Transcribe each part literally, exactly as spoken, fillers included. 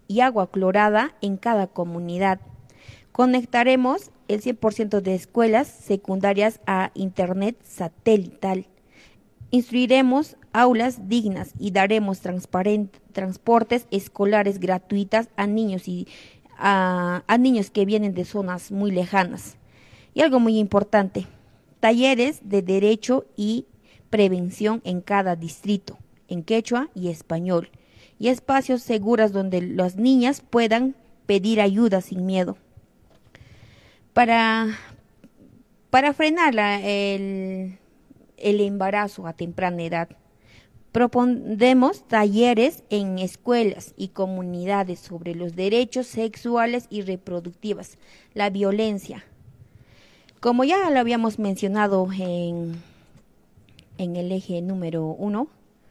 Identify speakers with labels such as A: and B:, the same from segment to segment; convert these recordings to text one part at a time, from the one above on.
A: y agua clorada en cada comunidad. Conectaremos el cien por ciento de escuelas secundarias a internet satelital. Instruiremos aulas dignas y daremos transportes escolares gratuitas a niños y a, a niños que vienen de zonas muy lejanas. Y algo muy importante, talleres de derecho y prevención en cada distrito, en quechua y español, y espacios seguros donde las niñas puedan pedir ayuda sin miedo. Para, para frenar la, el, el embarazo a temprana edad, propondremos talleres en escuelas y comunidades sobre los derechos sexuales y reproductivos, la violencia. Como ya lo habíamos mencionado en, en el eje número uno,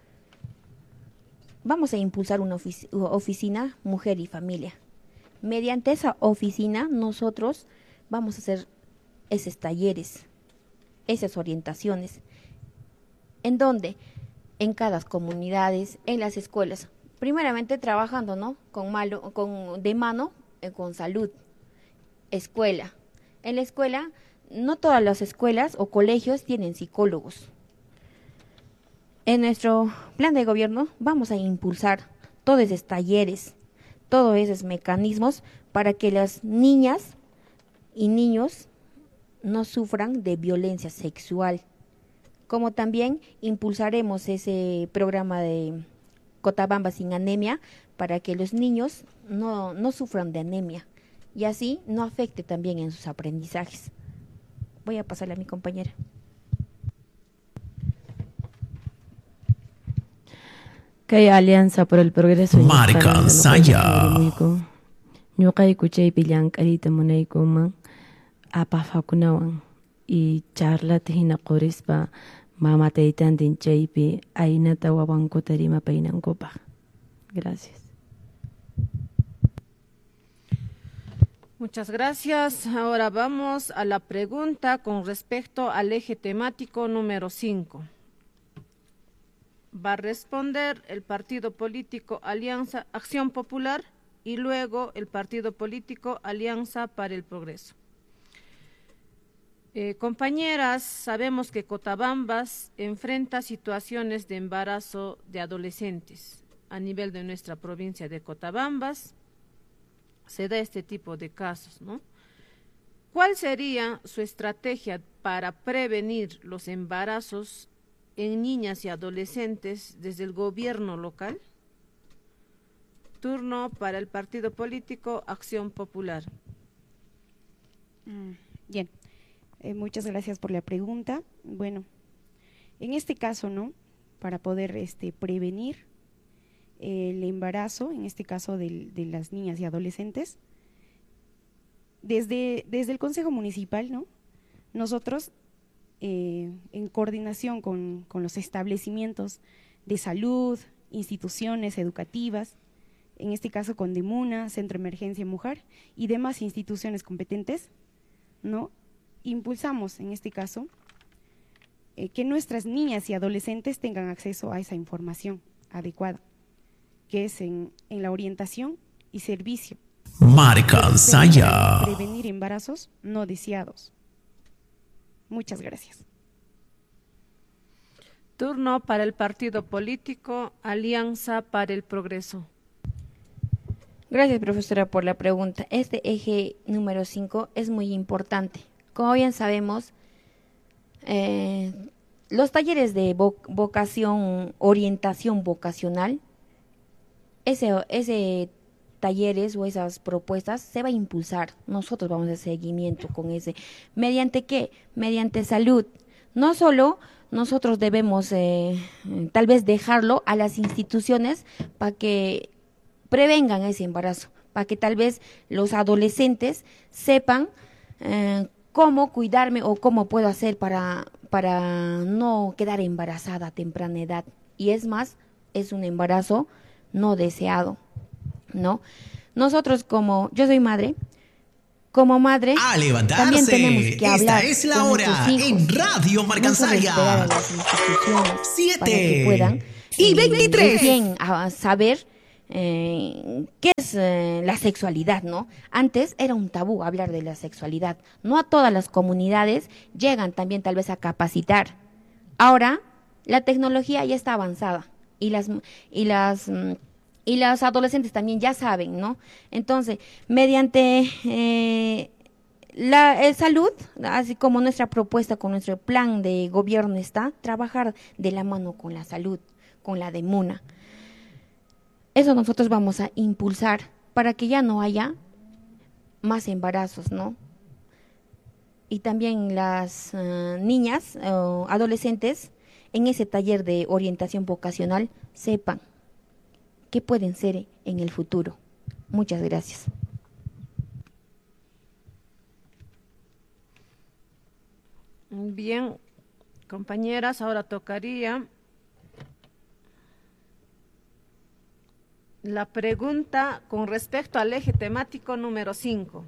A: vamos a impulsar una ofic- oficina Mujer y Familia. Mediante esa oficina nosotros vamos a hacer esos talleres, esas orientaciones, en donde en cada comunidades, en las escuelas, primeramente trabajando, ¿no? Con malo, con de mano eh, con salud, escuela. En la escuela, no todas las escuelas o colegios tienen psicólogos. En nuestro plan de gobierno vamos a impulsar todos esos talleres, todos esos mecanismos para que las niñas y niños no sufran de violencia sexual. Como también impulsaremos ese programa de Cotabamba sin anemia para que los niños no, no sufran de anemia y así no afecte también en sus aprendizajes. Voy a pasarle a mi compañera.
B: Kay Alianza por el Progreso
C: Marca Saya
B: Ñuqay kuchay pillan karita munaykuman apafakunawan y charlata hina qurispa mama taytantin chaypi aynata wawankuta rimapaynankupa. Gracias.
D: Muchas gracias. Ahora vamos a la pregunta con respecto al eje temático número cinco. Va a responder el partido político Alianza Acción Popular y luego el partido político Alianza para el Progreso. Eh, compañeras, sabemos que Cotabambas enfrenta situaciones de embarazo de adolescentes. A nivel de nuestra provincia de Cotabambas se da este tipo de casos, ¿no? ¿Cuál sería su estrategia para prevenir los embarazos en niñas y adolescentes desde el gobierno local? Turno para el partido político Acción Popular.
E: Mm, bien. Eh, muchas gracias por la pregunta. Bueno, en este caso, ¿no? Para poder este, prevenir el embarazo, en este caso de, de las niñas y adolescentes, desde, desde el Consejo Municipal, ¿no? Nosotros, eh, en coordinación con, con los establecimientos de salud, instituciones educativas, en este caso con DEMUNA, Centro de Emergencia Mujer y demás instituciones competentes, ¿no? Impulsamos en este caso eh, que nuestras niñas y adolescentes tengan acceso a esa información adecuada, que es en, en la orientación y servicio.
C: Marca Saya.
E: Prevenir embarazos no deseados. Muchas gracias.
D: Turno para el partido político Alianza para el Progreso.
A: Gracias, profesora, por la pregunta. Este eje número cinco es muy importante. Como bien sabemos, eh, los talleres de vo vocación, orientación vocacional, ese, ese talleres o esas propuestas se va a impulsar. Nosotros vamos a hacer seguimiento con ese. ¿Mediante qué? Mediante salud. No solo nosotros debemos eh, tal vez dejarlo a las instituciones para que prevengan ese embarazo, para que tal vez los adolescentes sepan eh, cómo cuidarme o cómo puedo hacer para, para no quedar embarazada a temprana edad. Y es más, es un embarazo no deseado, ¿no? Nosotros como, yo soy madre, como madre,
C: a levantarse.
A: También tenemos que hablar.
C: Esta es la hora en Radio Marcansaya.
A: No siete
C: y veintitrés.
A: Recién a saber eh, qué es eh, la sexualidad, ¿no? Antes era un tabú hablar de la sexualidad. No a todas las comunidades llegan también tal vez a capacitar. Ahora la tecnología ya está avanzada y las y las y las adolescentes también ya saben, ¿no? Entonces, mediante eh, la eh, salud, así como nuestra propuesta con nuestro plan de gobierno está, trabajar de la mano con la salud, con la DEMUNA. Eso nosotros vamos a impulsar para que ya no haya más embarazos, ¿no? Y también las uh, niñas o uh, adolescentes en ese taller de orientación vocacional sepan qué pueden ser en el futuro. Muchas gracias.
D: Bien, compañeras, ahora tocaría la pregunta con respecto al eje temático número cinco.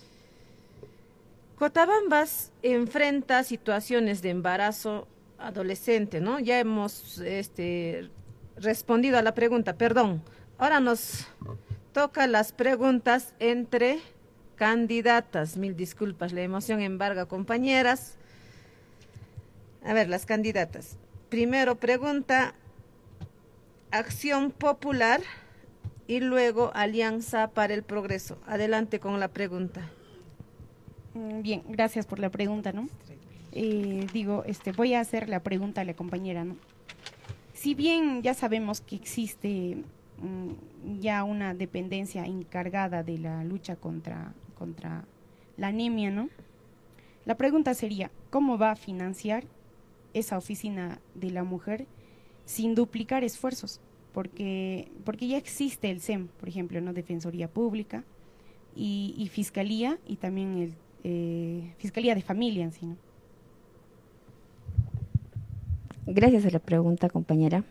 D: Cotabambas enfrenta situaciones de embarazo adolescente, ¿no? Ya hemos este, respondido a la pregunta, perdón. Ahora nos toca las preguntas entre candidatas. Mil disculpas, la emoción embarga, compañeras. A ver, las candidatas. Primero pregunta Acción Popular y luego Alianza para el Progreso. Adelante con la pregunta.
E: Bien, gracias por la pregunta, ¿no? Eh, digo, este, voy a hacer la pregunta a la compañera, ¿no? Si bien ya sabemos que existe mm, ya una dependencia encargada de la lucha contra, contra la anemia, ¿no? La pregunta sería, ¿cómo va a financiar esa oficina de la mujer sin duplicar esfuerzos? Porque, porque ya existe el S E M, por ejemplo, ¿no? Defensoría Pública y, y Fiscalía y también el eh, Fiscalía de Familia en sí, ¿no?
A: Gracias a la pregunta, compañera.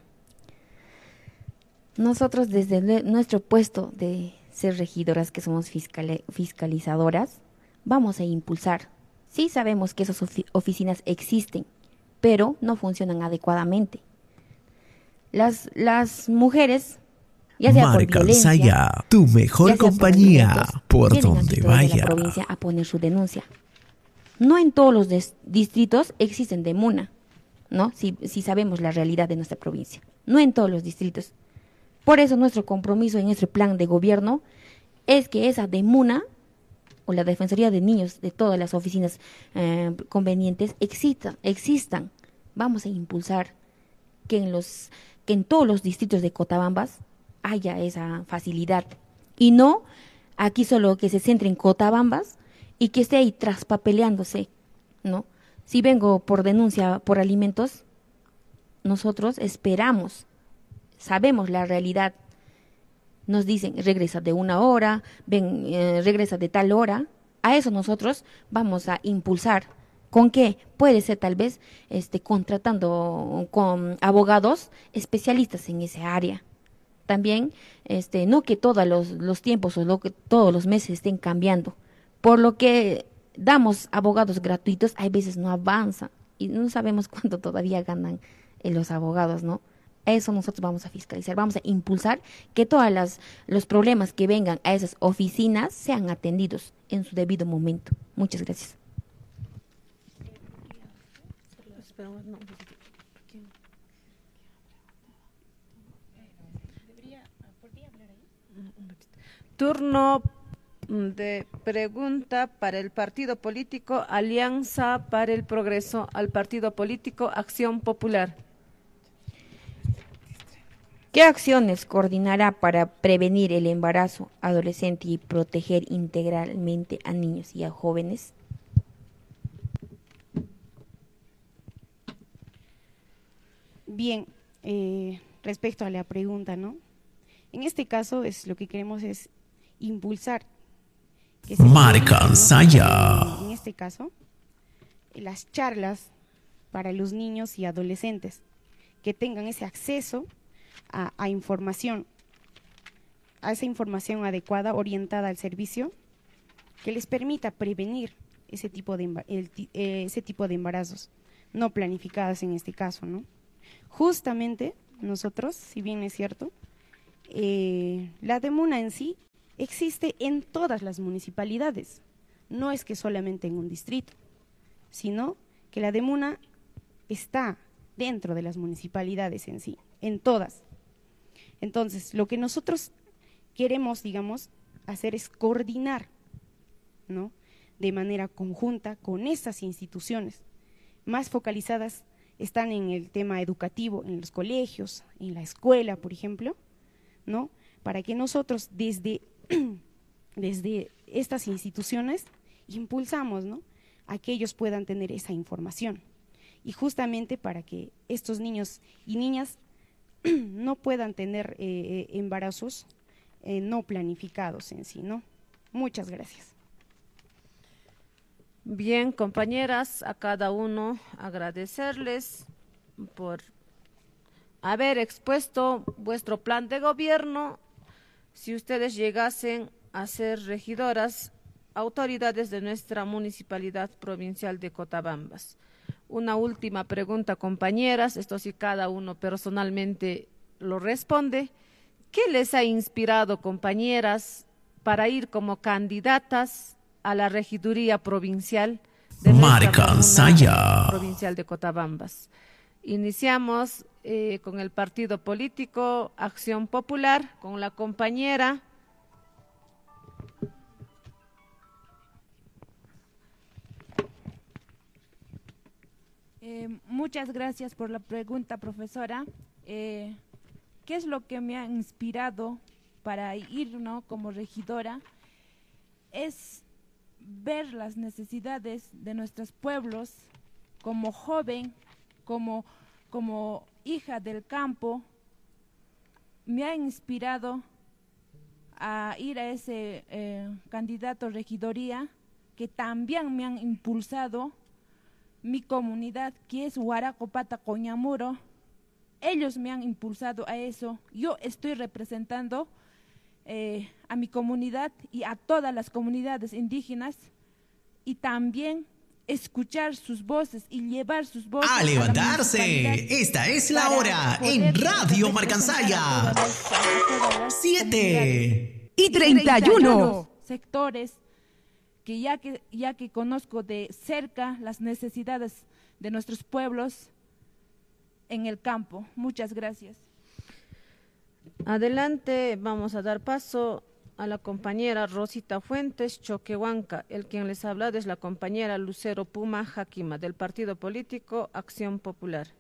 A: Nosotros desde nuestro puesto de ser regidoras, que somos fiscal, fiscalizadoras, vamos a impulsar. Sí sabemos que esas ofi oficinas existen, pero no funcionan adecuadamente. Las, las mujeres, ya sea por violencia,
C: Marcansaya, tu mejor compañía, por, por donde vaya.
A: De la provincia a poner su denuncia. No en todos los distritos existen DEMUNA, ¿no? Si, si sabemos la realidad de nuestra provincia. No en todos los distritos. Por eso nuestro compromiso en nuestro plan de gobierno es que esa DEMUNA o la Defensoría de Niños de todas las oficinas eh, convenientes exista, existan. Vamos a impulsar que en los que en todos los distritos de Cotabambas haya esa facilidad y no aquí solo que se centre en Cotabambas y que esté ahí traspapeleándose, ¿no? Si vengo por denuncia por alimentos, nosotros esperamos, sabemos la realidad. Nos dicen, regresa de una hora, ven, eh, regresa de tal hora. A eso nosotros vamos a impulsar. ¿Con qué? Puede ser tal vez este, contratando con abogados especialistas en esa área. También, este, no que todos los, los tiempos o lo que todos los meses estén cambiando. Por lo que damos abogados gratuitos, hay veces no avanza y no sabemos cuánto todavía ganan eh, los abogados, ¿no? Eso nosotros vamos a fiscalizar, vamos a impulsar que todos las, los problemas que vengan a esas oficinas sean atendidos en su debido momento. Muchas gracias.
D: Turno de pregunta para el partido político Alianza para el Progreso, al partido político Acción Popular.
A: ¿Qué acciones coordinará para prevenir el embarazo adolescente y proteger integralmente a niños y a jóvenes?
E: Bien, eh, respecto a la pregunta, ¿no? En este caso, es lo que queremos es impulsar que se
C: Marcansaya.
E: en, en este caso, las charlas para los niños y adolescentes, que tengan ese acceso a, a información, a esa información adecuada, orientada al servicio, que les permita prevenir ese tipo de, el, eh, ese tipo de embarazos no planificados en este caso, ¿no? Justamente nosotros, si bien es cierto, eh, la DEMUNA en sí existe en todas las municipalidades, no es que solamente en un distrito, sino que la DEMUNA está dentro de las municipalidades en sí, en todas. Entonces, lo que nosotros queremos, digamos, hacer es coordinar, ¿no?, de manera conjunta con estas instituciones, más focalizadas están en el tema educativo, en los colegios, en la escuela, por ejemplo, ¿no?, para que nosotros desde, desde estas instituciones impulsamos, ¿no?, a que ellos puedan tener esa información, y justamente para que estos niños y niñas no puedan tener eh, embarazos eh, no planificados en sí, ¿no? Muchas gracias.
D: Bien, compañeras, a cada uno agradecerles por haber expuesto vuestro plan de gobierno. Si ustedes llegasen a ser regidoras, autoridades de nuestra Municipalidad Provincial de Cotabambas. Una última pregunta, compañeras, esto sí cada uno personalmente lo responde. ¿Qué les ha inspirado, compañeras, para ir como candidatas a la regiduría provincial de
C: Marcansaya
D: provincial de Cotabambas? Iniciamos eh, con el partido político Acción Popular, con la compañera
F: Eh, muchas gracias por la pregunta, profesora. Eh, ¿Qué es lo que me ha inspirado para ir, ¿no?, como regidora? Es ver las necesidades de nuestros pueblos como joven, como, como hija del campo. Me ha inspirado a ir a ese eh, candidato a regidoría, que también me han impulsado mi comunidad, que es Huaracopata Coñamuro. Ellos me han impulsado a eso. Yo estoy representando eh, a mi comunidad y a todas las comunidades indígenas, y también escuchar sus voces y llevar sus voces
C: a levantarse. Esta es la hora en Radio Marcansaya. Siete
F: y treinta y uno sectores que ya que ya que conozco de cerca las necesidades de nuestros pueblos en el campo. Muchas gracias.
D: Adelante, vamos a dar paso a la compañera Rosita Fuentes Choquehuanca. El quien les habla es la compañera Lucero Puma Jaquima, del partido político Acción Popular.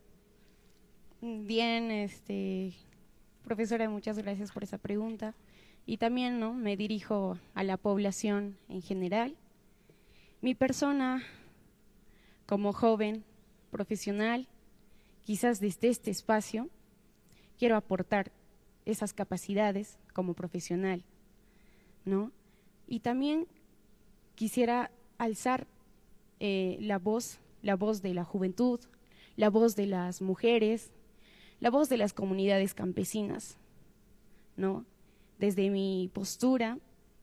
E: Bien, este, profesora, muchas gracias por esa pregunta. Y también, ¿no?, me dirijo a la población en general. Mi persona, como joven profesional, quizás desde este espacio, quiero aportar esas capacidades como profesional, ¿no? Y también quisiera alzar eh, la voz, la voz de la juventud, la voz de las mujeres, la voz de las comunidades campesinas, ¿no? Desde mi postura,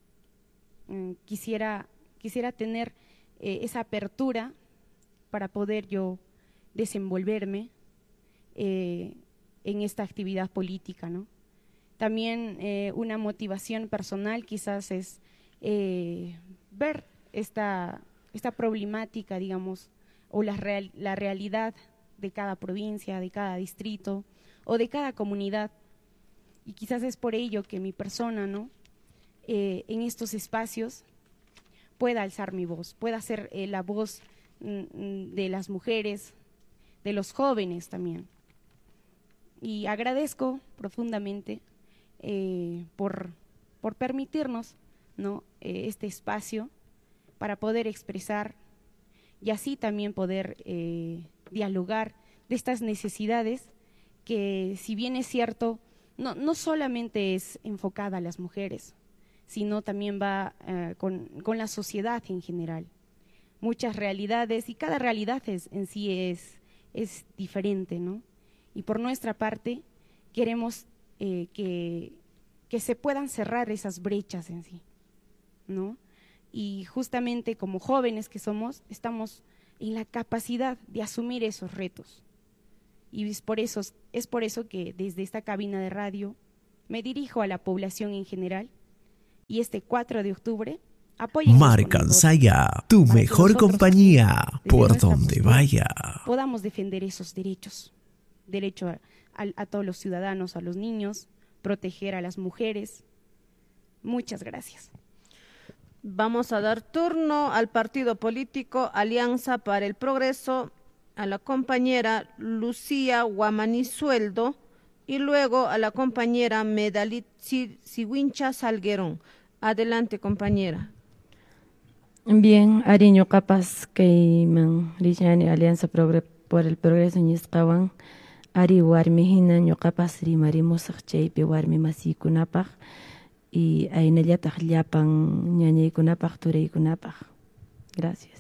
E: eh, quisiera, quisiera tener eh, esa apertura para poder yo desenvolverme eh, en esta actividad política, ¿no? También eh, una motivación personal quizás es eh, ver esta, esta problemática, digamos, o la, real, la realidad de cada provincia, de cada distrito o de cada comunidad. Y quizás es por ello que mi persona, ¿no?, eh, en estos espacios pueda alzar mi voz, pueda ser eh, la voz mm, de las mujeres, de los jóvenes también. Y agradezco profundamente eh, por, por permitirnos, ¿no?, eh, este espacio para poder expresar y así también poder eh, dialogar de estas necesidades que, si bien es cierto, no, no solamente es enfocada a las mujeres, sino también va uh, con, con la sociedad en general. Muchas realidades, y cada realidad es, en sí es, es diferente, ¿no? Y por nuestra parte queremos eh, que, que se puedan cerrar esas brechas en sí, ¿no? Y justamente como jóvenes que somos, estamos en la capacidad de asumir esos retos. Y es por eso, es por eso que desde esta cabina de radio Me dirijo a la población en general y este cuatro de octubre apoyen
C: Marcansaya, tu mejor compañía, por donde vaya.
E: Podamos defender esos derechos, derecho a, a, a todos los ciudadanos, a los niños, proteger a las mujeres. Muchas gracias.
D: Vamos a dar turno al partido político Alianza para el Progreso, a la compañera Lucía Guamanisueldo y luego a la compañera Medalit Siwincha Salguerón. Adelante, compañera.
B: Bien, ariño capaz que man Richani Alianza Progre por el Progreso Niscawan, ari warmi hina ñuqapas rimarimosaq chaypi warmi masiykunapaq y aynallataq llapan ñañaykunapaq turaykunapaq. Gracias.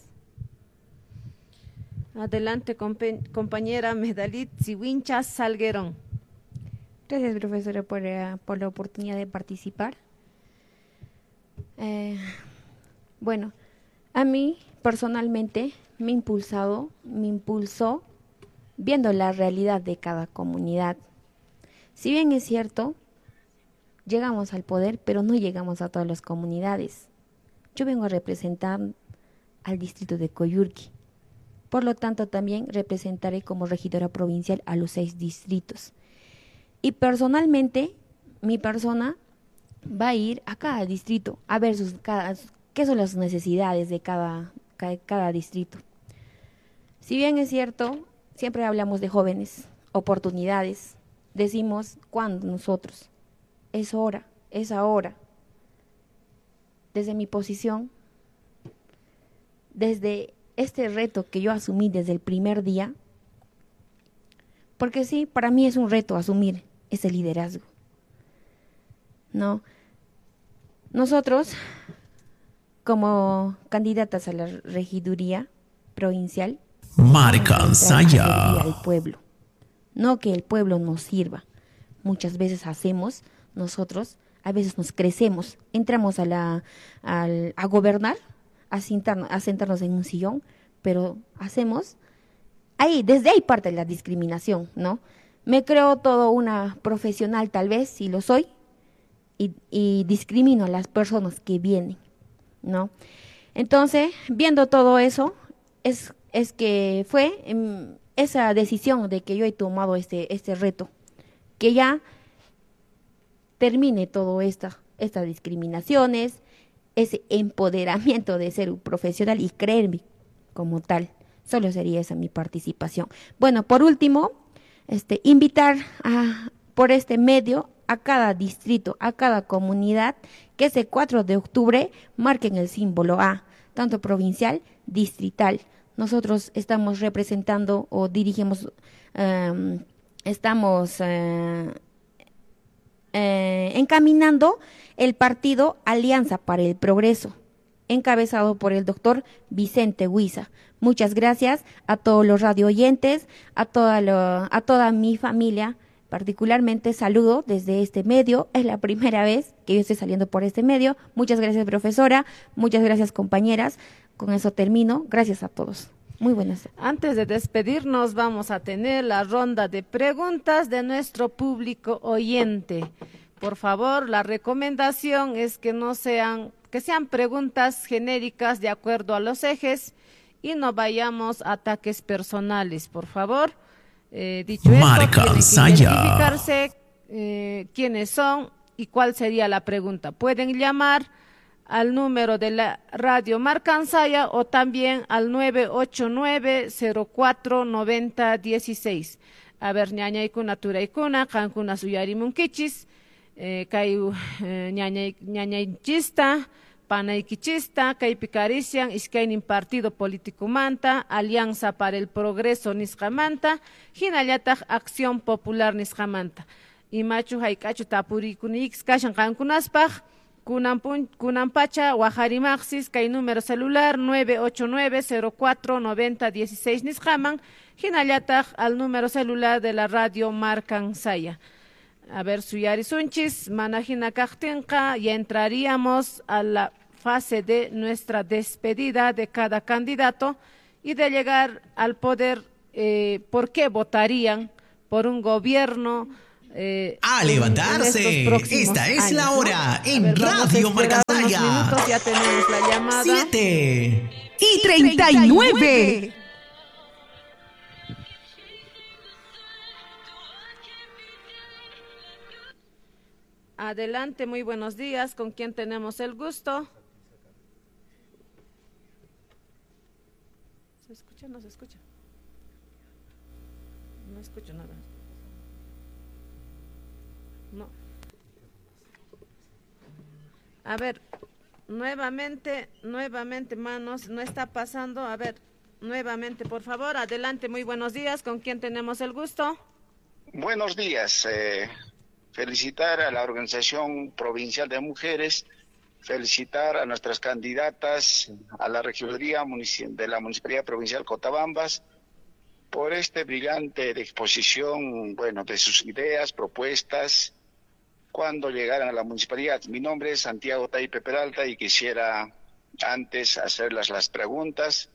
D: Adelante, compañera Medalit Siwincha Salguerón.
A: Gracias, profesora, por, uh, por la oportunidad de participar. Eh, bueno, a mí personalmente me ha impulsado, me impulsó viendo la realidad de cada comunidad. Si bien es cierto, llegamos al poder, pero no llegamos a todas las comunidades. Yo vengo a representar al distrito de Coyurqui. Por lo tanto, también representaré como regidora provincial a los seis distritos. Y personalmente, mi persona va a ir a cada distrito a ver sus, cada, qué son las necesidades de cada, cada, cada distrito. Si bien es cierto, siempre hablamos de jóvenes, oportunidades. Decimos, ¿cuándo nosotros? Es hora, es ahora. Desde mi posición, desde este reto que yo asumí desde el primer día, porque sí, para mí es un reto asumir ese liderazgo, ¿no? Nosotros, como candidatas a la regiduría provincial,
C: Marcansaya
A: al pueblo, no que el pueblo nos sirva. Muchas veces hacemos nosotros, a veces nos crecemos, entramos a la a, a gobernar, a sentarnos, a sentarnos en un sillón, pero hacemos ahí, desde ahí parte la discriminación, ¿no? Me creo todo una profesional, tal vez, si lo soy, y, y discrimino a las personas que vienen, ¿no? Entonces, viendo todo eso, es, es que fue um, esa decisión de que yo he tomado este, este reto, que ya termine todo esta, estas discriminaciones, ese empoderamiento de ser un profesional y creerme como tal. Solo sería esa mi participación. Bueno, por último, este, invitar a, por este medio a cada distrito, a cada comunidad, que ese cuatro de octubre marquen el símbolo A, tanto provincial, distrital. Nosotros estamos representando o dirigimos, um, estamos uh, eh, encaminando el partido Alianza para el Progreso, encabezado por el doctor Vicente Huiza. Muchas gracias a todos los radio oyentes, a toda, lo, a toda mi familia, particularmente saludo desde este medio. Es la primera vez que yo estoy saliendo por este medio. Muchas gracias, profesora, muchas gracias, compañeras. Con eso termino. Gracias a todos. Muy buenas.
D: Antes de despedirnos, vamos a tener la ronda de preguntas de nuestro público oyente. Por favor, la recomendación es que no sean, que sean preguntas genéricas de acuerdo a los ejes y no vayamos a ataques personales, por favor. Eh, dicho esto, tienen que identificarse eh, quiénes son y cuál sería la pregunta. Pueden llamar al número de la radio Marcansaya o también al nueve ocho nueve, cero cuatro, noventa, dieciséis. A ver, ñañaykuna turaykuna, qankuna suyarimunkichis, eh, kay eh, ñañay, ñañaychista, panaykichista, kay picarician, iskaynin partido político manta, Alianza para el Progreso nisqamanta, hinallataq Acción Popular nisqamanta. Imachu haykachu tapurikunikis kashan qankunaspaq, Kunan, kunan pacha, Guajarimaxis, kay número celular nueve ocho nueve, cero cuatro, noventa, dieciséis nisqaman, hinallataq al número celular de la radio Marcansaya. A ver, suyari sunchis, manajina kaqtinqa, ya entraríamos a la fase de nuestra despedida de cada candidato y de llegar al poder, eh, ¿por qué votarían por un gobierno Eh,
C: A
D: en-
C: levantarse.
D: en estos próximos
C: Esta es
D: años,
C: la
D: ¿no?
C: hora
D: A
C: en
D: ver, vamos a
C: Radio
D: esperar unos
C: Marcasaya.
D: minutos, ya tenemos la llamada.
C: Siete.
G: Y treinta y nueve.
D: Adelante, muy buenos días. ¿Con quién tenemos el gusto? ¿Se escucha o no se escucha? No escucho nada. No. A ver, nuevamente, nuevamente, manos, no está pasando. A ver, nuevamente, por favor, adelante, muy buenos días. ¿Con quién tenemos el gusto?
H: Buenos días. Eh, felicitar a la Organización Provincial de Mujeres, felicitar a nuestras candidatas a la regiduría munici- de la Municipalidad Provincial Cotabambas por este brillante de exposición, bueno, de sus ideas, propuestas, cuando llegaran a la municipalidad. Mi nombre es Santiago Taipe Peralta y quisiera antes hacerles las preguntas.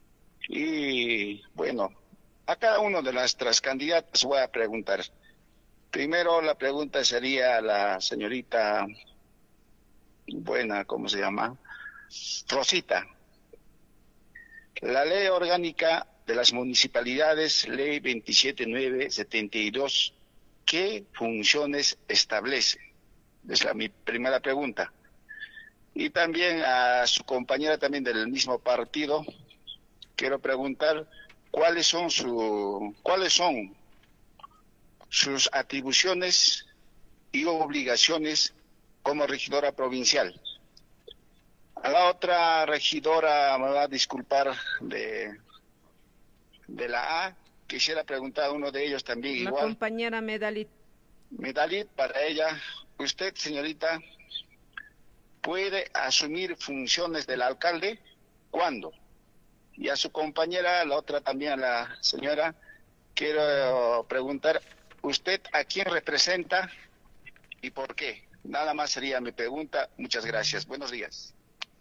H: Y bueno, a cada una de nuestras candidatas voy a preguntar. Primero la pregunta sería a la señorita, buena, ¿cómo se llama? Rosita. La ley orgánica de las municipalidades, ley veintisiete mil novecientos setenta y dos, ¿qué funciones establece? Es la, mi primera pregunta. Y también a su compañera también del mismo partido, quiero preguntar cuáles son su, cuáles son sus atribuciones y obligaciones como regidora provincial. A la otra regidora, me va a disculpar, de, de la A, quisiera preguntar a uno de ellos también
D: La
H: igual.
D: compañera Medalit.
H: Medalit, para ella, usted, señorita, puede asumir funciones del alcalde, ¿cuándo? Y a su compañera, la otra también, a la señora, quiero preguntar, ¿usted a quién representa y por qué? Nada más sería mi pregunta. Muchas gracias. Buenos días.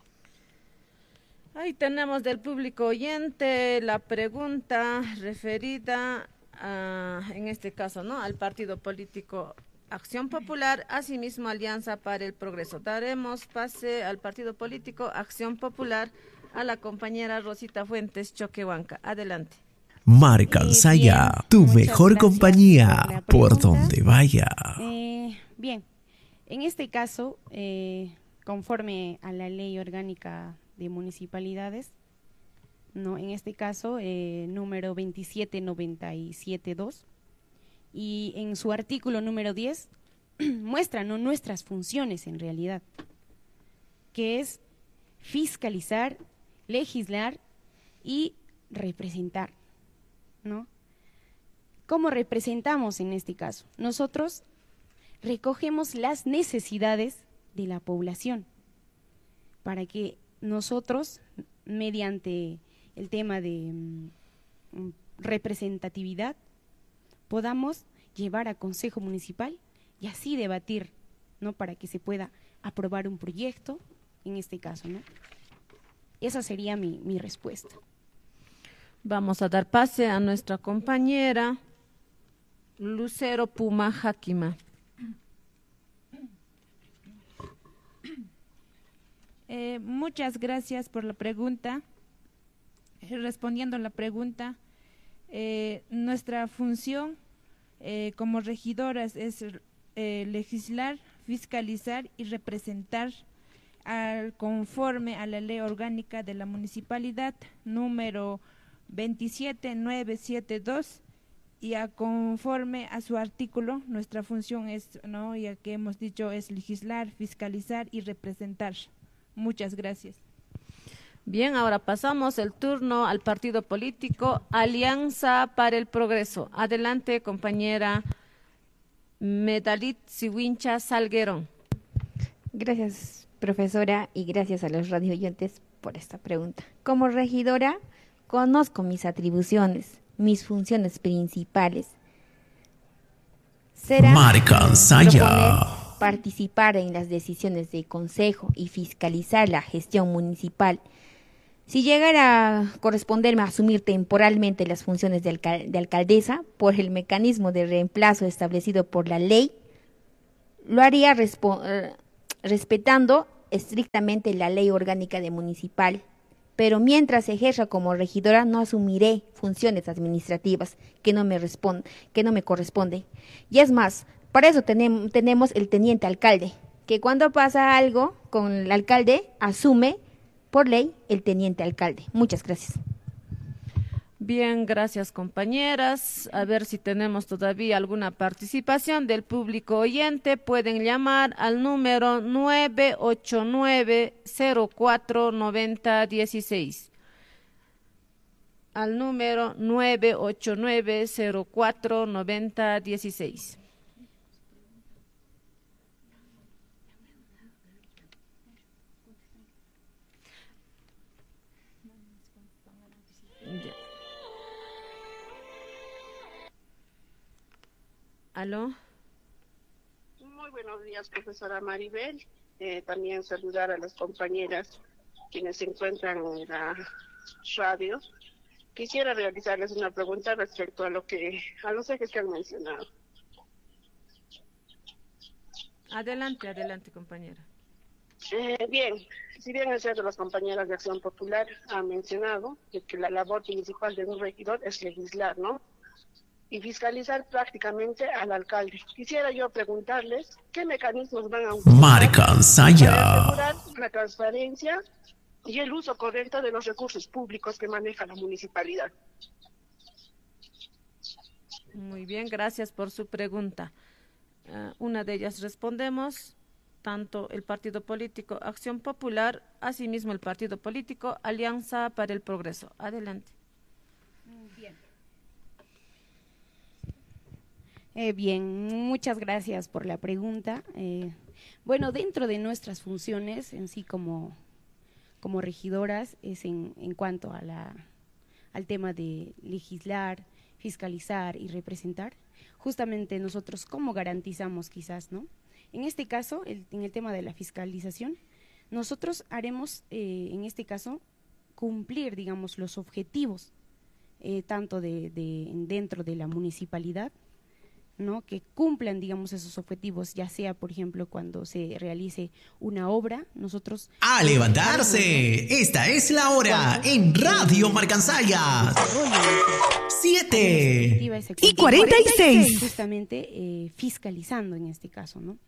D: Ahí tenemos del público oyente la pregunta referida a, en este caso, ¿no?, al partido político Acción Popular, asimismo Alianza para el Progreso. Daremos pase al partido político Acción Popular a la compañera Rosita Fuentes Choquehuanca. Adelante.
C: Marcasaya,
E: Eh,
C: tu
E: bien,
C: mejor
E: muchas gracias
C: compañía
E: por la
C: por
E: pregunta.
C: donde vaya.
E: Eh, bien, en este caso, eh, conforme a la Ley Orgánica de Municipalidades, no, en este caso, eh, número veintisiete noventa y siete dos, y en su artículo número diez, muestra, ¿no?, nuestras funciones en realidad, que es fiscalizar, legislar y representar, ¿no? ¿Cómo representamos en este caso? Nosotros recogemos las necesidades de la población para que nosotros, mediante el tema de mm, representatividad, podamos llevar a Consejo Municipal y así debatir, ¿no?, para que se pueda aprobar un proyecto, en este caso, ¿no? Esa sería mi, mi respuesta.
D: Vamos a dar pase a nuestra compañera Lucero Puma Jaquima.
F: Eh, muchas gracias por la pregunta. Eh, Respondiendo a la pregunta, eh, nuestra función eh, como regidoras es eh, legislar, fiscalizar y representar al conforme a la ley orgánica de la municipalidad número veintisiete mil novecientos setenta y dos, y a conforme a su artículo nuestra función es, no, ya que hemos dicho, es legislar, fiscalizar y representar. Muchas gracias.
D: Bien, ahora pasamos el turno al partido político Alianza para el Progreso. Adelante, compañera Medalit Siwincha Salguerón.
A: Gracias, profesora, y gracias a los radioyentes por esta pregunta. Como regidora, conozco mis atribuciones, mis funciones principales. Será
C: Marcasaya.
A: proponer, participar en las decisiones del consejo y fiscalizar la gestión municipal, Si llegara a corresponderme a asumir temporalmente las funciones de, alcal de alcaldesa por el mecanismo de reemplazo establecido por la ley, lo haría eh, respetando estrictamente la ley orgánica de municipal, pero mientras ejerza como regidora no asumiré funciones administrativas que no me, respond que no me corresponden. Y es más, para eso tenem tenemos el teniente alcalde, que cuando pasa algo con el alcalde asume por ley el teniente alcalde. Muchas gracias.
D: Bien, gracias compañeras. A ver si tenemos todavía alguna participación del público oyente. Pueden llamar al número nueve ocho nueve, cero cuatro, nueve cero uno seis. Al número nueve ocho nueve, cero cuatro, nueve cero uno seis. ¿Aló?
I: Muy buenos días, profesora Maribel. Eh, también saludar a las compañeras quienes se encuentran en la radio. Quisiera realizarles una pregunta respecto a lo que a los ejes que han mencionado.
D: Adelante, adelante, compañera.
I: Eh, bien, si bien es cierto, las compañeras de Acción Popular han mencionado que, que la labor principal de un regidor es legislar, ¿no? Y fiscalizar prácticamente al alcalde. Quisiera yo preguntarles qué mecanismos van a utilizar
C: Marcansaya
I: para asegurar la transparencia y el uso correcto de los recursos públicos que maneja la municipalidad.
D: Muy bien, gracias por su pregunta. Uh, una de ellas respondemos, tanto el partido político Acción Popular, asimismo el partido político Alianza para el Progreso. Adelante.
E: Bien. Eh, bien, muchas gracias por la pregunta. Eh, bueno, dentro de nuestras funciones en sí como, como regidoras es en, en cuanto a la, al tema de legislar, fiscalizar y representar. Justamente nosotros, ¿cómo garantizamos quizás, no? En este caso, el, en el tema de la fiscalización, nosotros haremos, eh, en este caso, cumplir, digamos, los objetivos, eh, tanto de, de dentro de la municipalidad, ¿no? Que cumplan, digamos, esos objetivos, ya sea, por ejemplo, cuando se realice una obra, nosotros…
C: ¡A levantarse! Esta es la hora en Radio Marcansaya. Siete
G: y cuarenta y seis.
E: Justamente eh, fiscalizando en este caso, ¿no?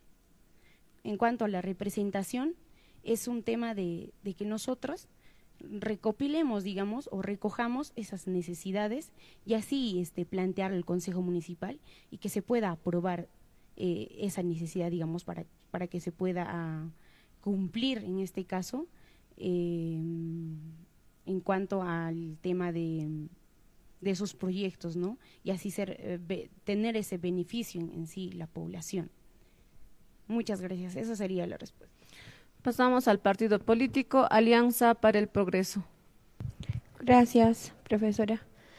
E: En cuanto a la representación, es un tema de, de que nosotros recopilemos, digamos, o recojamos esas necesidades y así este, plantear al Consejo Municipal y que se pueda aprobar eh, esa necesidad, digamos, para, para que se pueda a, cumplir en este caso eh, en cuanto al tema de, de esos proyectos, ¿no? Y así ser, eh, be, tener ese beneficio en, en sí la población. Muchas gracias, esa sería la respuesta.
D: Pasamos al partido político Alianza para el Progreso.
A: Gracias, profesora.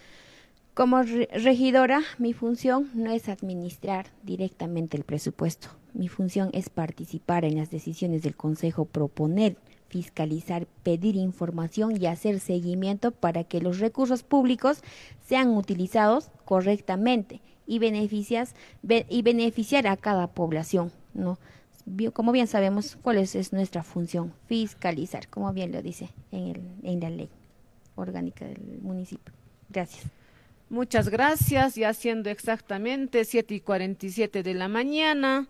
A: Como re regidora, mi función no es administrar directamente el presupuesto. Mi función es participar en las decisiones del Consejo, proponer, fiscalizar, pedir información y hacer seguimiento para que los recursos públicos sean utilizados correctamente y, beneficias, be y beneficiar a cada población, ¿no? Como bien sabemos cuál es, es nuestra función, fiscalizar, como bien lo dice en, el, en la ley orgánica del municipio. Gracias.
D: Muchas gracias, ya siendo exactamente siete y cuarenta y siete de la mañana,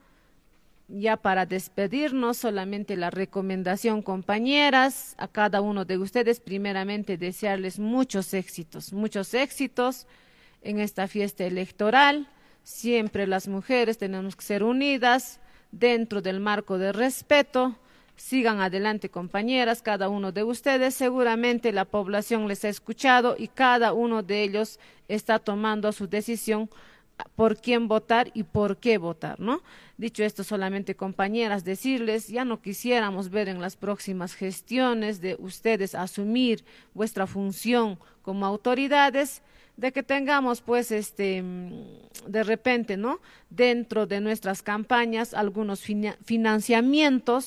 D: ya para despedirnos, solamente la recomendación, compañeras, a cada uno de ustedes, primeramente desearles muchos éxitos, muchos éxitos en esta fiesta electoral. Siempre las mujeres tenemos que ser unidas, dentro del marco de respeto. Sigan adelante, compañeras, cada uno de ustedes, seguramente la población les ha escuchado y cada uno de ellos está tomando su decisión por quién votar y por qué votar, ¿no? Dicho esto, solamente, compañeras, decirles, ya no quisiéramos ver en las próximas gestiones de ustedes asumir vuestra función como autoridades, de que tengamos pues este de repente, ¿no?, dentro de nuestras campañas algunos financiamientos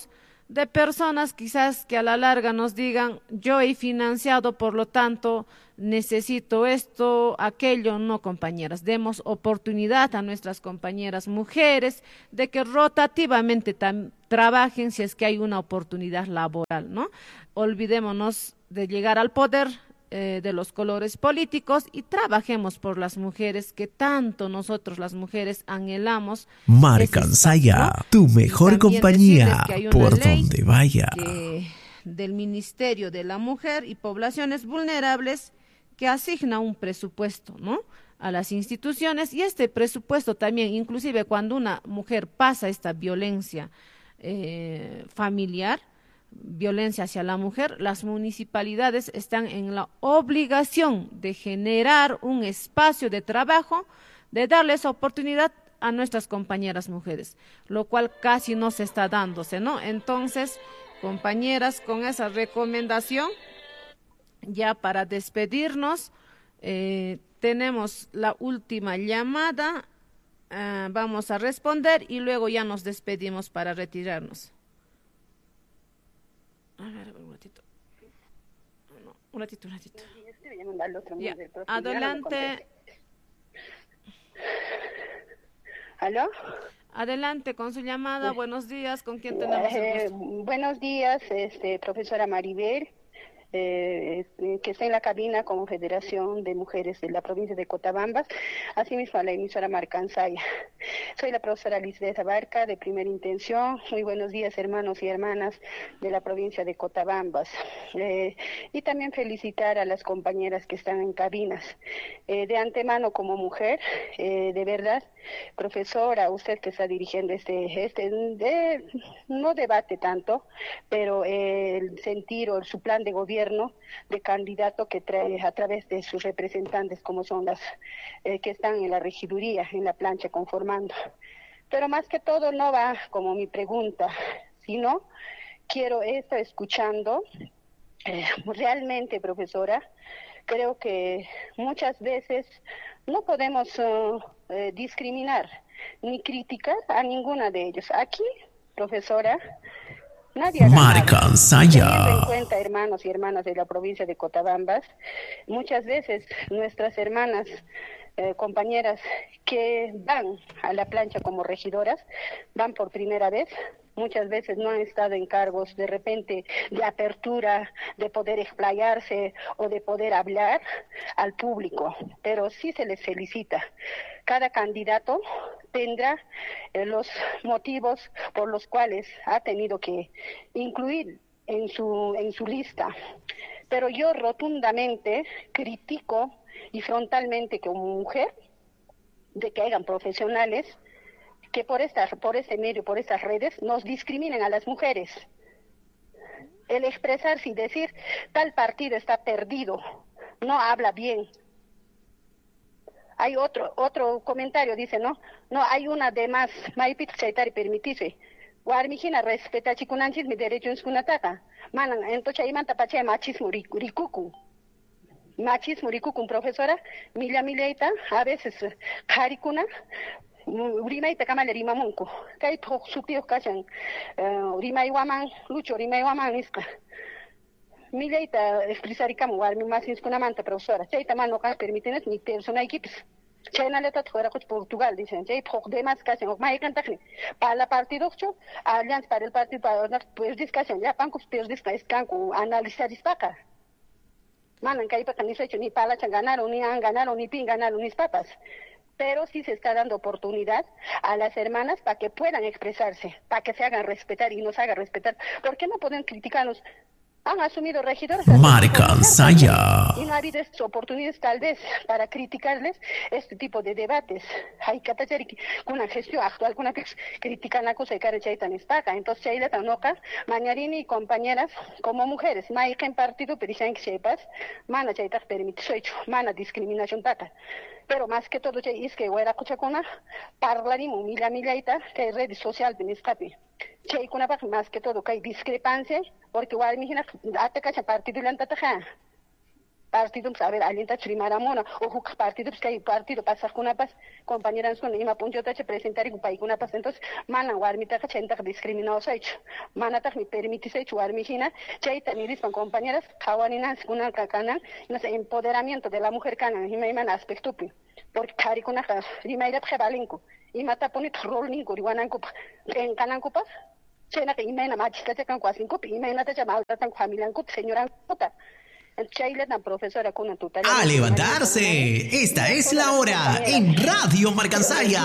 D: de personas quizás que a la larga nos digan, yo he financiado, por lo tanto necesito esto, aquello. No, compañeras, demos oportunidad a nuestras compañeras mujeres de que rotativamente tam- trabajen si es que hay una oportunidad laboral, ¿no? Olvidémonos de llegar al poder eh, de los colores políticos y trabajemos por las mujeres que tanto nosotros las mujeres anhelamos.
C: Marcansaya, ¿no? Tu mejor compañía por donde vaya.
D: Que, del Ministerio de la Mujer y Poblaciones Vulnerables, que asigna un presupuesto, ¿no?, a las instituciones, y este presupuesto también, inclusive cuando una mujer pasa esta violencia eh, familiar, violencia hacia la mujer, las municipalidades están en la obligación de generar un espacio de trabajo, de darles oportunidad a nuestras compañeras mujeres, lo cual casi no se está dándose, ¿no? Entonces, compañeras, con esa recomendación, ya para despedirnos, eh, tenemos la última llamada, uh, vamos a responder y luego ya nos despedimos para retirarnos. A ver, un ratito. No, un ratito, un ratito. Ya, adelante.
J: ¿Aló?
D: Adelante con su llamada. Buenos días. ¿Con quién tenemos el gusto?
J: Eh, buenos días, este, profesora Maribel, eh, que está en la cabina como Federación de Mujeres de la provincia de Cotabambas, asimismo a la emisora Marcansaya. Soy la profesora Lisbeth Abarca, de Primera Intención. Muy buenos días, hermanos y hermanas de la provincia de Cotabambas. Eh, y también felicitar a las compañeras que están en cabinas. Eh, de antemano, como mujer, eh, de verdad, profesora, usted que está dirigiendo este, este de, no debate tanto, pero eh, el sentir o su plan de gobierno de candidato que trae a través de sus representantes, como son las eh, que están en la regiduría, en la plancha conformando. Pero más que todo no va como mi pregunta, sino quiero estar escuchando, eh, realmente, profesora, creo que muchas veces no podemos uh, eh, discriminar ni criticar a ninguna de ellos. Aquí, profesora, nadie ha ganado. Teniendo en cuenta, hermanos y hermanas de la provincia de Cotabambas, muchas veces nuestras hermanas, eh, compañeras que van a la plancha como regidoras, van por primera vez. Muchas veces no han estado en cargos de repente de apertura, de poder explayarse o de poder hablar al público, pero sí se les felicita. Cada candidato tendrá eh, los motivos por los cuales ha tenido que incluir en su, en su lista. Pero yo rotundamente critico y frontalmente como mujer de que hayan profesionales que por estas, por este medio, por estas redes, nos discriminen a las mujeres. El expresarse y decir, tal partido está perdido, no habla bien. Hay otro otro comentario, dice, ¿no? No, hay una de más, maipit chaitari permitise. Guarmijina respeta chikunanchis mi derechos kunataka. Manan, entonces ahí manta pache machismo rikuku. Machismo rikuku, profesora, milla millaita, a veces, karikuna, Rimay takamale rimamunku. Kay tok supio kachan. Rimay waman, lucho rimay waman iska. Mileita expresarikam war mi mas iskuna manta profesora. Chay tamano ka permitenes ni persona equipos. Chay na letat fuera coch Portugal dicen. Chay tok demás kachan. Ok may kantakni. Para la partido cho, alianza para el partido para pues discussion. Ya pancos pues discussion kanku analizar dispaka. Manan kay pa kanisecho ni pala chan ganaron ni han ganaron ni pin ganaron ni papas. Pero sí se está dando oportunidad a las hermanas para que puedan expresarse, para que se hagan respetar y nos hagan respetar. ¿Por qué no pueden criticarnos? Han asumido regidores.
C: Marcansaya.
J: Y no ha habido estas oportunidades tal vez para criticarles este tipo de debates. Hay que hacer una gestión actual, una que critican la cosa de cara chaitan estaca. Entonces, chaila tanoca, mañarini y compañeras, como mujeres, maika en partido, pero dicen que sepas, mana chaitas permite, soy mana discriminación taca. Pero más que todo, es que huera cochacona, parlarimos mila milaita, que hay redes sociales en escape. Chay kuna más que todo que hay discrepancia, porque igual imagina, hasta que partido lanta taja. partido a ver alienta chimaramona o huk partido que hay partido pasa con pas compañeras con ima punto tache presentar con pai con pas entonces mana warmita que chenta discriminado hecho mana ta me permite se warmijina chaita ni rispan compañeras kawaninas kuna kakana no sé empoderamiento de la mujer cana y me man aspecto pi porque cari con acá y me ira prevalinco y mata pone rol ninco riwananco en cananco pas chena que imena machista te kan kwasinco y me nata chamal tan familia con señora puta.
C: A levantarse. Esta es la hora en Radio Marcansaya.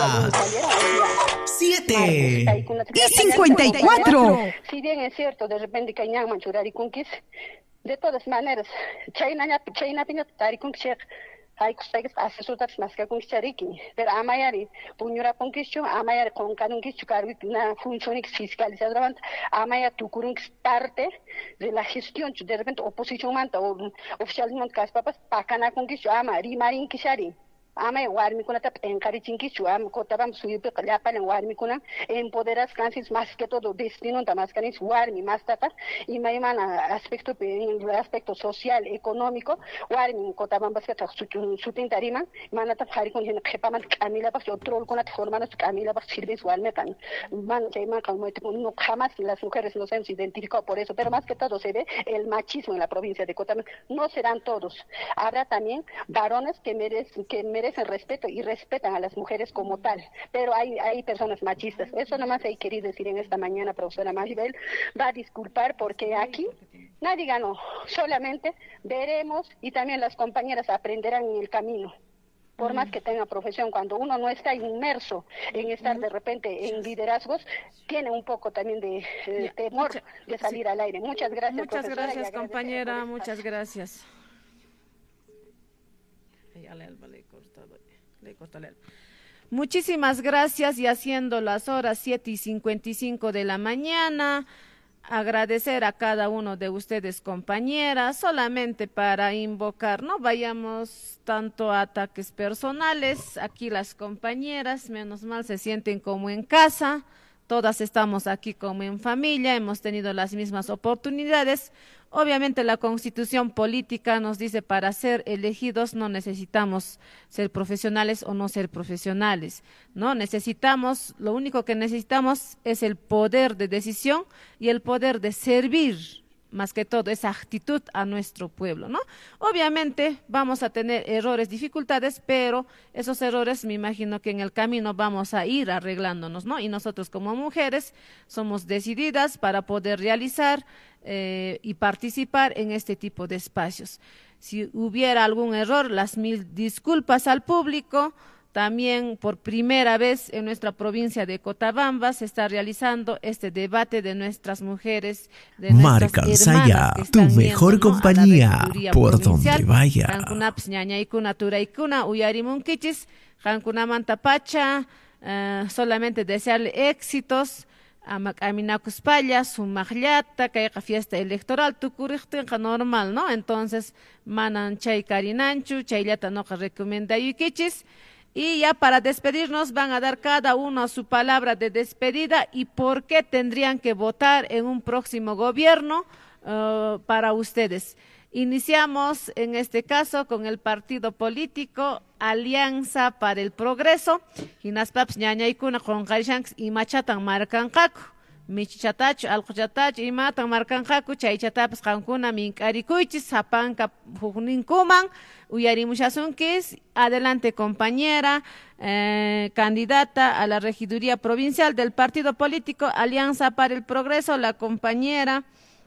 C: Siete
G: y cincuenta y cuatro.
J: Si bien es cierto, de repente que hay manchurari kunquis, de todas maneras, China China piña tari kunquis. Hay cosas asesoras más que con chariki, pero amayari puñura ponquicho, amayari con canunquicho cargo una función fiscalizadora, amaya tu curunx parte de la gestión, de repente oposición manta o oficialmente cas papas pacana conquicho, amari marin kishari. Ama warmi kuna tap encarichinki chuam kotabam suipe kalapa en warmi kuna empoderas kansis más que todo destino tamas canis warmi más tapa y maimana aspecto en aspecto social económico warmi kotabam basket sutin tarima mana tap hari kun hen khepaman kamila pas otro kuna formanos kamila pas sirves warmi kan man se man como no jamás las mujeres no se han identificado por eso pero más que todo se ve el machismo en la provincia de Cotama. No serán todos, habrá también varones que merecen que merecen respeto y respetan a las mujeres como tal, pero hay hay personas machistas. Eso nomás hay querido decir en esta mañana, profesora Maribel. Va a disculpar porque aquí nadie ganó, solamente veremos y también las compañeras aprenderán en el camino. Por más que tenga profesión, cuando uno no está inmerso en estar de repente en liderazgos, tiene un poco también de eh, temor de salir al aire. Muchas gracias,
D: Muchas gracias, compañera, muchas gracias. Muchísimas gracias, y haciendo las horas siete y cincuenta y cinco de la mañana, agradecer a cada uno de ustedes, compañeras, solamente para invocar, no vayamos tanto a ataques personales. Aquí las compañeras, menos mal, se sienten como en casa, todas estamos aquí como en familia, hemos tenido las mismas oportunidades. Obviamente la Constitución política nos dice para ser elegidos no necesitamos ser profesionales o no ser profesionales, ¿no? Necesitamos, lo único que necesitamos es el poder de decisión y el poder de servir, más que todo, esa actitud a nuestro pueblo, ¿no? Obviamente vamos a tener errores, dificultades, pero esos errores me imagino que en el camino vamos a ir arreglándonos, ¿no? Y nosotros como mujeres somos decididas para poder realizar eh, y participar en este tipo de espacios. Si hubiera algún error, las mil disculpas al público. También por primera vez en nuestra provincia de Cotabamba se está realizando este debate de nuestras mujeres, de nuestras
C: Marcansaya, tu mejor
D: yendo, ¿no?,
C: compañía, por donde vaya.
D: Hankunaps ñañaykuna turaykuna uyarimunkichis, hankunamanta pacha, uh, solamente desearle éxitos. Amak aminakuspalla, sumaqllata, kayqa fiesta electoral, tukuriktinqa normal, ¿no? Entonces, manan chay karinanchu, chayllata noqa recomendayukichis. Y ya para despedirnos van a dar cada uno su palabra de despedida y por qué tendrían que votar en un próximo gobierno uh, para ustedes. Iniciamos en este caso con el partido político Alianza para el Progreso. Hinaspaps ñañaykuna qonqarishanchis imachatan markanqaku. Michichatach, alquchatach, imatan markanqaku, chaychatapas qankuna mink'arikuychis, sapanka hukninkuman, uyarimushasunchis. Adelante, compañera, eh, candidata a la regiduría provincial del partido político Alianza para el Progreso, la compañera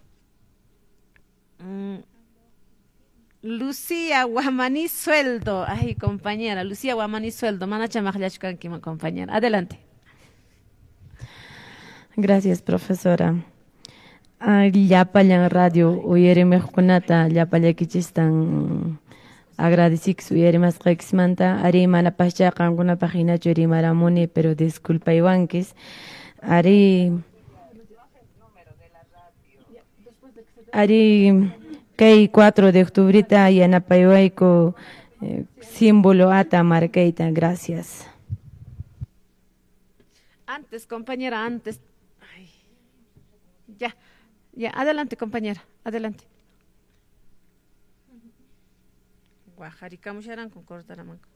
D: mm, Lucía Guamaní Sueldo. Ay, compañera, Lucía Guamaní Sueldo, manacha majllachkanki, compañera. Adelante.
B: Gracias, profesora. Llapallan radio uyarimuqkunata llapallaykichistan agradecix uyarimasqaykismanta ari malapascha qankunapaq hinachu rimaramuni, pero disculpaywankish. Ari Ari kay cuatro de octubrita yanapayayku eh, símbolo ata markayta. Gracias.
D: Antes, compañera, antes. Ay. Ya, ya, adelante, compañera, adelante. Pajaricamusharan con Cortaramanco.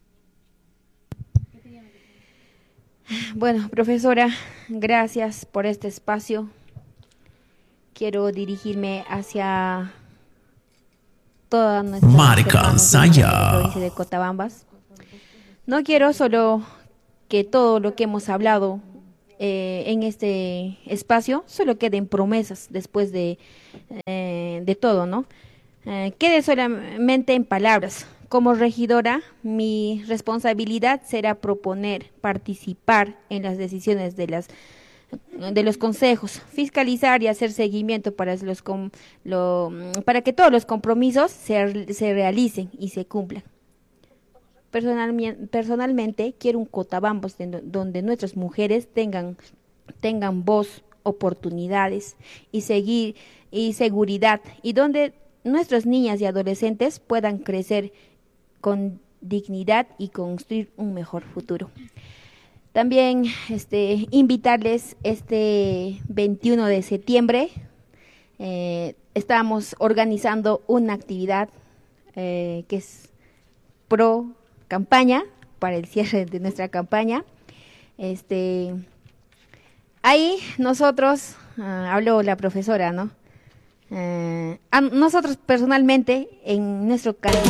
A: Bueno, profesora, gracias por este espacio. Quiero dirigirme hacia toda nuestra provincia de Cotabambas. No quiero solo que todo lo que hemos hablado eh, en este espacio solo queden promesas después de, eh, de todo, ¿no? Eh, quede solamente en palabras. Como regidora, mi responsabilidad será proponer, participar en las decisiones de las de los consejos, fiscalizar y hacer seguimiento para los com, lo, para que todos los compromisos se, se realicen y se cumplan. Personalmente, personalmente quiero un Cotabambas donde nuestras mujeres tengan tengan voz, oportunidades y seguir y seguridad, y donde nuestras niñas y adolescentes puedan crecer con dignidad y construir un mejor futuro. También este, invitarles este veintiuno de septiembre, eh, estamos organizando una actividad eh, que es pro campaña, para el cierre de nuestra campaña. Este, ahí nosotros, uh, habló la profesora, ¿no? Uh, a nosotros personalmente, en nuestro canal,